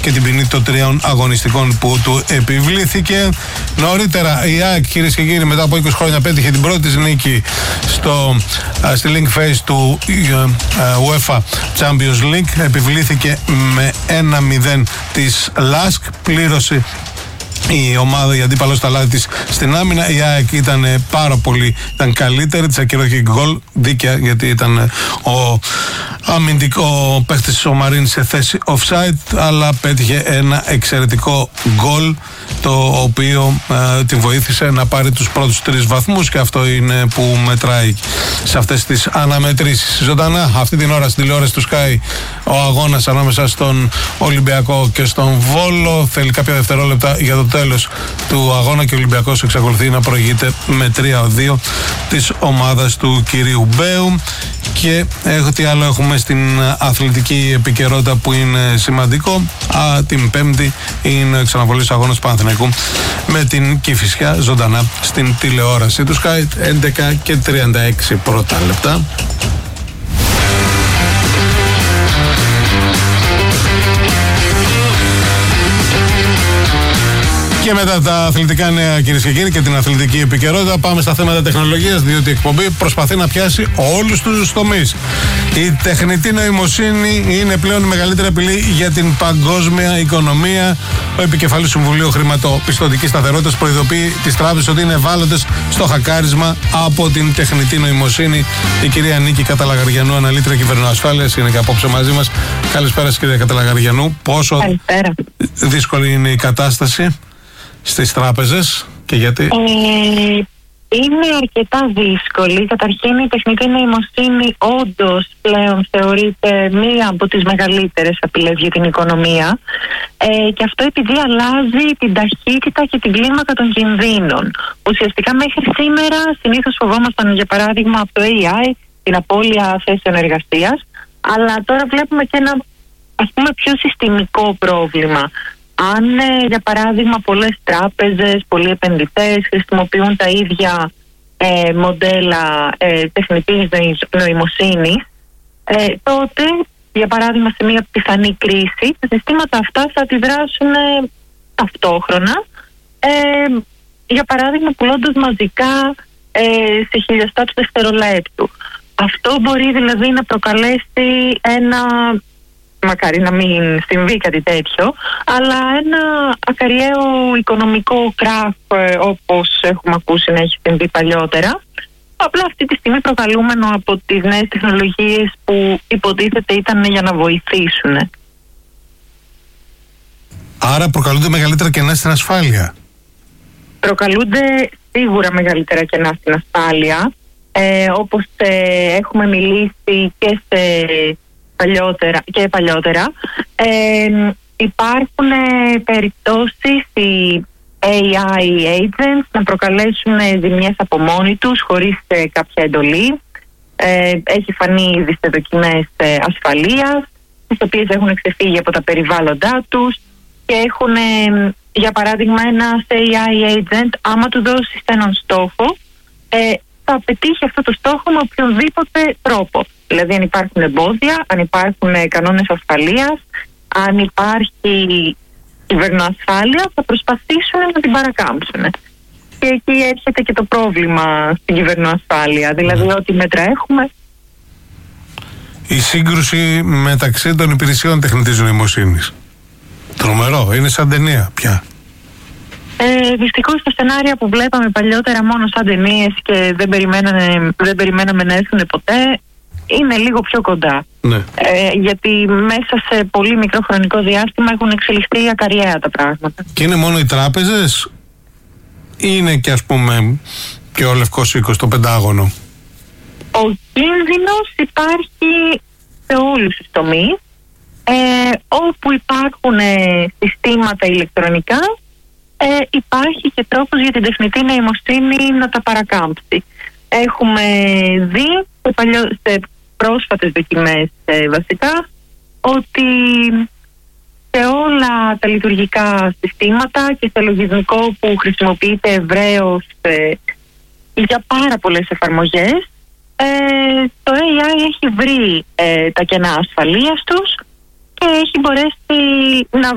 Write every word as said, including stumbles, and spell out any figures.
και την ποινή των τριών αγωνιστικών που του επιβλήθηκε. Νωρίτερα η ΑΕΚ, κυρίες και κύριοι, μετά από είκοσι χρόνια πέτυχε την πρώτη της νίκη στο, στη link phase του UEFA Champions League. Επιβλήθηκε με ένα μηδέν της Λάσκ, πλήρωσε η ομάδα, η αντίπαλος στα λάθη της στην άμυνα. Η ΑΕΚ ήταν πάρα πολύ, ήταν καλύτερη, της ακυρώθηκε γκολ δίκαια, γιατί ήταν ο αμυντικό παίχτης ο Μαρίν σε θέση offside, αλλά πέτυχε ένα εξαιρετικό γκολ, το οποίο ε, την βοήθησε να πάρει τους πρώτους τρεις βαθμούς, και αυτό είναι που μετράει σε αυτές τις αναμετρήσεις. Ζωντανά αυτή την ώρα στην τηλεόραση του Sky ο αγώνας ανάμεσα στον Ολυμπιακό και στον Βόλο. Θέλει κάποια δευτερόλεπτα για το τέλος του αγώνα και ο Ολυμπιακός εξακολουθεί να προηγείται με τρία δύο της ομάδας του κυρίου Μπέου. Και έχω, τι άλλο έχουμε στην αθλητική επικαιρότητα που είναι σημαντικό? Α, την Πέμπτη είναι ο ξαναβολής αγώνας Παναθηναϊκού με την Κηφισιά, ζωντανά στην τηλεόραση του Sky, έντεκα και τριάντα έξι πρώτα λεπτά. Και μετά τα αθλητικά νέα, κυρίες και κύριοι, και την αθλητική επικαιρότητα, πάμε στα θέματα τεχνολογίας, διότι η εκπομπή προσπαθεί να πιάσει όλους τους τομείς. Η τεχνητή νοημοσύνη είναι πλέον η μεγαλύτερη απειλή για την παγκόσμια οικονομία. Ο επικεφαλής Συμβουλίου Χρηματοπιστωτικής Σταθερότητας προειδοποιεί τις τράπεζες ότι είναι ευάλωτες στο χακάρισμα από την τεχνητή νοημοσύνη. Η κυρία Νίκη Καταλαγαριανού, αναλύτρια κυβερνοασφάλειας, είναι και απόψε μαζί μας. Καλησπέρα, κυρία Καταλαγαριανού. Πόσο Καλησπέρα. δύσκολη είναι η κατάσταση στις τράπεζες και γιατί? Ε, είναι αρκετά δύσκολη. Καταρχήν, η τεχνητή νοημοσύνη όντως πλέον θεωρείται μία από τις μεγαλύτερες απειλές για την οικονομία, ε, και αυτό επειδή αλλάζει την ταχύτητα και την κλίμακα των κινδύνων. Ουσιαστικά μέχρι σήμερα συνήθως φοβόμασταν, για παράδειγμα, από το έι άι την απώλεια θέσεων εργασίας, αλλά τώρα βλέπουμε και ένα, ας πούμε, πιο συστημικό πρόβλημα. Αν, ε, για παράδειγμα, πολλές τράπεζες, πολλοί επενδυτές χρησιμοποιούν τα ίδια ε, μοντέλα ε, τεχνητής νοημοσύνης, ε, τότε, για παράδειγμα, σε μια πιθανή κρίση, τα συστήματα αυτά θα αντιδράσουν ε, ταυτόχρονα, ε, για παράδειγμα, πουλώντας μαζικά ε, σε χιλιοστά του δευτερολέπτου. Αυτό μπορεί δηλαδή να προκαλέσει ένα... μακάρι να μην συμβεί κάτι τέτοιο, αλλά ένα ακαριαίο οικονομικό κράχ, ε, όπως έχουμε ακούσει να έχει συμβεί παλιότερα, απλά αυτή τη στιγμή προκαλούμενο από τις νέες τεχνολογίες που υποτίθεται ήταν για να βοηθήσουν. Άρα προκαλούνται μεγαλύτερα κενά στην ασφάλεια. Προκαλούνται σίγουρα μεγαλύτερα κενά στην ασφάλεια, ε, όπως ε, έχουμε μιλήσει και σε... παλιότερα και παλιότερα. Ε, υπάρχουν ε, περιπτώσεις οι έι άι agents να προκαλέσουν ε, ζημιές από μόνοι τους χωρίς ε, κάποια εντολή. Ε, έχει φανεί ήδη σε δοκιμές ε, ασφαλείας, τις οποίες έχουν ξεφύγει από τα περιβάλλοντά τους και έχουν, ε, για παράδειγμα, ένα έι άι agent, άμα του δώσεις έναν στόχο, ε, θα πετύχει αυτό το στόχο με οποιονδήποτε τρόπο. Δηλαδή, αν υπάρχουν εμπόδια, αν υπάρχουν κανόνες ασφαλείας, αν υπάρχει κυβερνοασφάλεια, θα προσπαθήσουν να την παρακάμψουν. Και εκεί έρχεται και το πρόβλημα στην κυβερνοασφάλεια. Δηλαδή, ό,τι μέτρα έχουμε. Η σύγκρουση μεταξύ των υπηρεσιών τεχνητής νοημοσύνης. Τρομερό, είναι σαν ταινία πια. Ε, δυστυχώς τα σενάρια που βλέπαμε παλιότερα μόνο σαν ταινίες και δεν περιμέναμε, δεν περιμέναμε να έρθουν ποτέ, είναι λίγο πιο κοντά. Ναι. Ε, γιατί μέσα σε πολύ μικρό χρονικό διάστημα έχουν εξελιχθεί ακαριαία τα πράγματα. Και είναι μόνο οι τράπεζες ή είναι και, ας πούμε, και ο Λευκός Οίκος, το Πεντάγωνο? Ο κίνδυνος υπάρχει σε όλους τους τομείς. Ε, όπου υπάρχουν ε, συστήματα ηλεκτρονικά, ε, υπάρχει και τρόπος για την τεχνητή νοημοσύνη να τα παρακάμψει. Έχουμε δει σε, παλιό, σε πρόσφατες δοκιμές ε, βασικά ότι σε όλα τα λειτουργικά συστήματα και σε λογισμικό που χρησιμοποιείται ευρέως ε, για πάρα πολλές εφαρμογές, ε, το έι άι έχει βρει ε, τα κενά ασφαλείας τους και έχει μπορέσει να